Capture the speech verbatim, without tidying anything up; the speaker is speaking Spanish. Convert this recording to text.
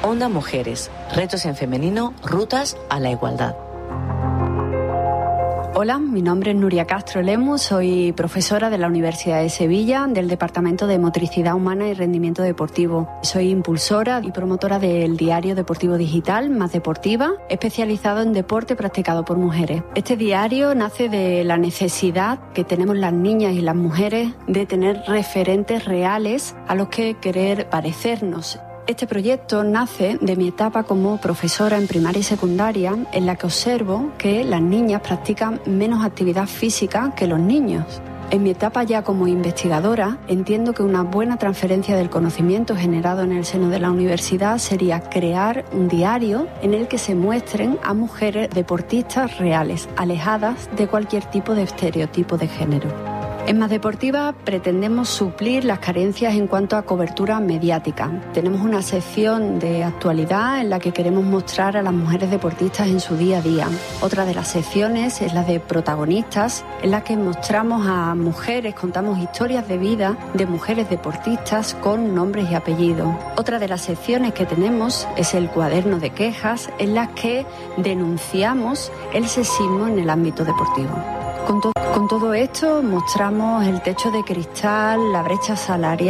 Onda Mujeres, retos en femenino, rutas a la igualdad. Hola, mi nombre es Nuria Castro Lemus, soy profesora de la Universidad de Sevilla, del Departamento de Motricidad Humana y Rendimiento Deportivo. Soy impulsora y promotora del diario deportivo digital Más Deportiva, especializado en deporte practicado por mujeres. Este diario nace de la necesidad que tenemos las niñas y las mujeres de tener referentes reales a los que querer parecernos. Este proyecto nace de mi etapa como profesora en primaria y secundaria, en la que observo que las niñas practican menos actividad física que los niños. En mi etapa ya como investigadora, entiendo que una buena transferencia del conocimiento generado en el seno de la universidad sería crear un diario en el que se muestren a mujeres deportistas reales, alejadas de cualquier tipo de estereotipo de género. En Más Deportiva pretendemos suplir las carencias en cuanto a cobertura mediática. Tenemos una sección de actualidad en la que queremos mostrar a las mujeres deportistas en su día a día. Otra de las secciones es la de protagonistas, en la que mostramos a mujeres, contamos historias de vida de mujeres deportistas con nombres y apellidos. Otra de las secciones que tenemos es el cuaderno de quejas, en la que denunciamos el sexismo en el ámbito deportivo. Con, to- con todo esto mostramos el techo de cristal, la brecha salarial